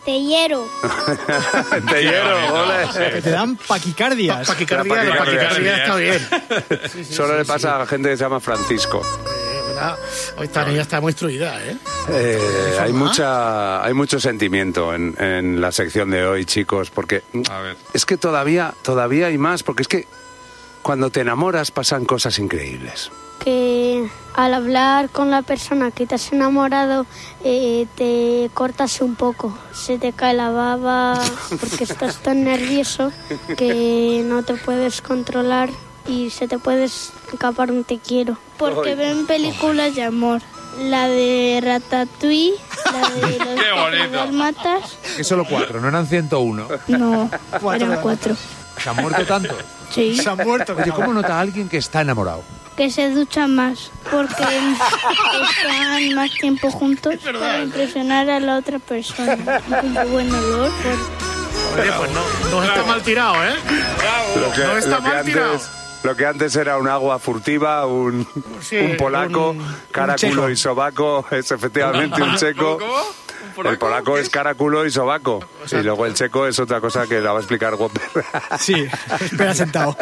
Tellero. Tellero, ole. Que te dan paquicardias. Paquicardia está bien. Solo le pasa a la gente que se llama Francisco. Hoy esta niña está muy instruida, ¿eh? Hay mucho sentimiento en la sección de hoy, chicos, porque es que todavía hay más, porque es que cuando te enamoras pasan cosas increíbles. Que al hablar con la persona que te has enamorado te cortas un poco, se te cae la baba porque estás tan nervioso que no te puedes controlar y se te puede escapar un te quiero. Porque ven películas de amor, la de Ratatouille, la de los Dálmatas. Que solo 4, no eran 101. No, eran 4. ¿Se han muerto tanto? Sí. Se han muerto. Oye, ¿cómo nota alguien que está enamorado? Que se duchan más, porque están más tiempo juntos para impresionar a la otra persona. Un buen olor. Oye, pues no está mal tirado, ¿eh? No está mal tirado. Lo que antes era un agua furtiva, un polaco, cara, culo y sobaco, es efectivamente un checo. El polaco es cara, culo y sobaco. Y luego el checo es otra cosa que la va a explicar Whopper. Sí, espera sentado.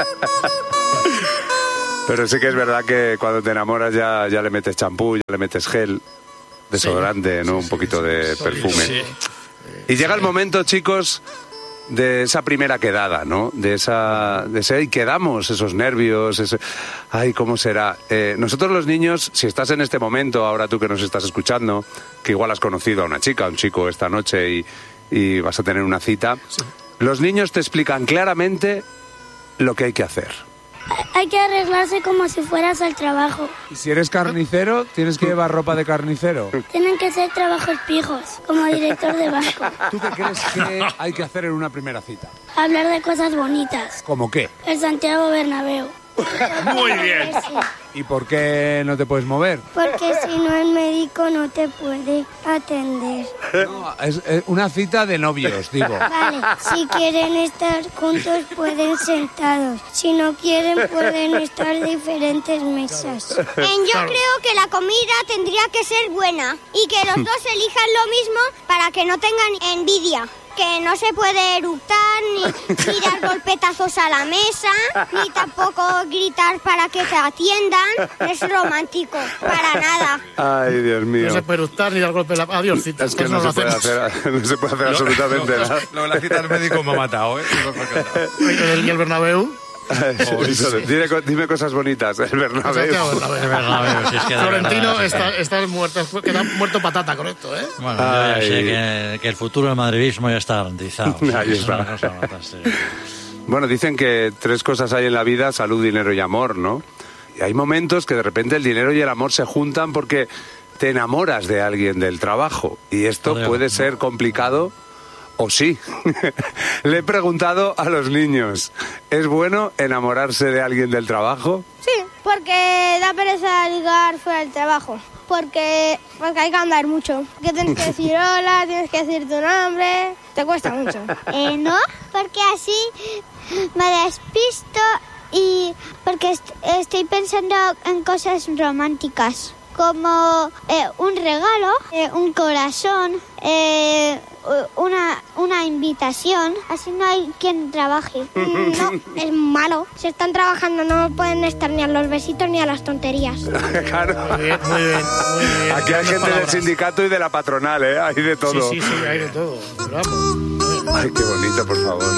Pero sí que es verdad que cuando te enamoras ya le metes champú, ya le metes gel, desodorante, ¿no? Un poquito de perfume. Sí. Y llega el momento, chicos, de esa primera quedada, ¿no? De ese y quedamos, esos nervios, ay, ¿cómo será? Nosotros los niños, si estás en este momento, ahora tú que nos estás escuchando, que igual has conocido a una chica, a un chico esta noche y vas a tener una cita, los niños te explican claramente lo que hay que hacer. Hay que arreglarse como si fueras al trabajo. Y si eres carnicero, tienes que llevar ropa de carnicero. Tienen que ser trabajos fijos, como director de banco. ¿Tú qué crees que hay que hacer en una primera cita? Hablar de cosas bonitas. ¿Cómo qué? El Santiago Bernabéu. Muy bien. ¿Y por qué no te puedes mover? Porque si no el médico no te puede atender. No, es una cita de novios, digo. Vale, si quieren estar juntos pueden sentados. Si no quieren pueden estar en diferentes mesas. Yo creo que la comida tendría que ser buena y que los dos elijan lo mismo para que no tengan envidia. Que no se puede eructar, ni tirar golpetazos a la mesa, ni tampoco gritar para que te atiendan. Es romántico, para nada. Ay, Dios mío. No se puede eructar ni dar golpe en la... Adióscita. Es que no se puede hacer absolutamente nada. Lo de la cita del médico me ha matado, ¿eh? ¿Y el Bernabéu? Dime cosas bonitas, el Bernabéu. Si es que Florentino verdad, está muerto, queda muerto patata con esto, ¿eh? Bueno, yo ya sé que el futuro del madridismo ya está garantizado. Ahí Es está. una cosa fantástica. Bueno, dicen que 3 cosas hay en la vida: salud, dinero y amor, ¿no? Y hay momentos que de repente el dinero y el amor se juntan porque te enamoras de alguien del trabajo. Y esto puede ser complicado. O sí. Le he preguntado a los niños, ¿es bueno enamorarse de alguien del trabajo? Sí, porque da pereza ligar fuera del trabajo. Porque hay que andar mucho. Que tienes que decir hola, tienes que decir tu nombre. Te cuesta mucho. No, porque así me despisto y porque estoy pensando en cosas románticas. Como un regalo, un corazón, una invitación. Así no hay quien trabaje. No, es malo. Si están trabajando no pueden estar ni a los besitos ni a las tonterías. Claro. Muy bien. Aquí hay gente del sindicato y de la patronal, ¿eh? Hay de todo. Sí, hay de todo. Pero vamos. Ay, qué bonito, por favor.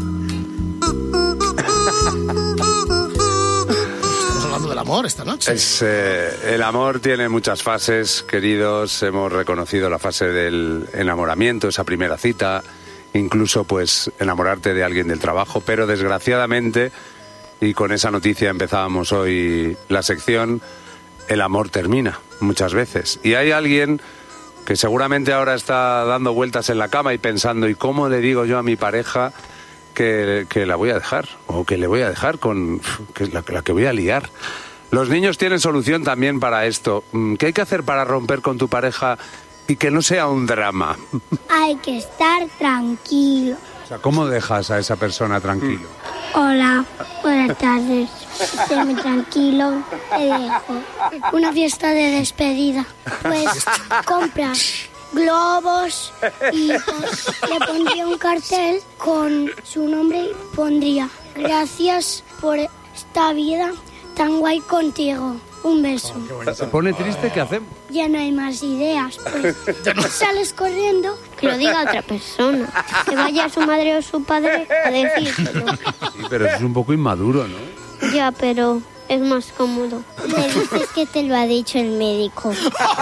Del amor esta noche. El amor tiene muchas fases, queridos. Hemos reconocido la fase del enamoramiento, esa primera cita, incluso pues enamorarte de alguien del trabajo, pero desgraciadamente, y con esa noticia empezábamos hoy la sección, el amor termina muchas veces. Y hay alguien que seguramente ahora está dando vueltas en la cama y pensando, ¿y cómo le digo yo a mi pareja que la voy a dejar? O que le voy a dejar con la que voy a liar. Los niños tienen solución también para esto. ¿Qué hay que hacer para romper con tu pareja y que no sea un drama? Hay que estar tranquilo. O sea, ¿cómo dejas a esa persona tranquilo? Hola, buenas tardes. Estoy muy tranquilo, te dejo. Una fiesta de despedida. Pues compras globos y pues, le pondría un cartel con su nombre y pondría: gracias por esta vida tan guay contigo. Un beso. Se pone triste, ¿qué hacemos? Ya no hay más ideas. Pues sales corriendo. Que lo diga otra persona. Que vaya su madre o su padre a decírselo. Sí, pero eso es un poco inmaduro, ¿no? Ya, pero es más cómodo. Le dices que te lo ha dicho el médico.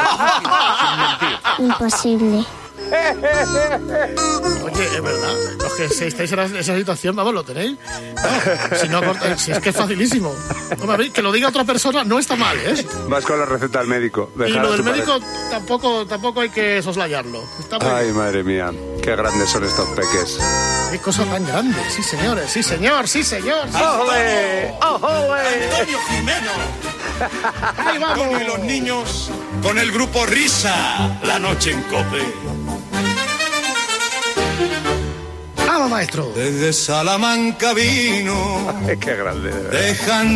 Imposible. Oye, es verdad. Los que si estáis en esa situación, vamos, lo tenéis. No, si es que es facilísimo. Hombre, a ver, que lo diga otra persona no está mal, ¿eh? Vas con la receta al médico. Y lo del médico tampoco hay que soslayarlo. Está muy Ay, bien. madre mía, qué grandes son estos peques. Qué cosa tan grande. Sí, señores, sí, señor, sí, señor. Sí, ¡Ole! ¡Ole! Antonio Jimeno. ¡Ahí vamos! Antonio y los niños con el grupo Risa. La noche en COPE. ¡Vamos, maestro! Desde Salamanca vino. ¡Qué grande! De verdad. Dejan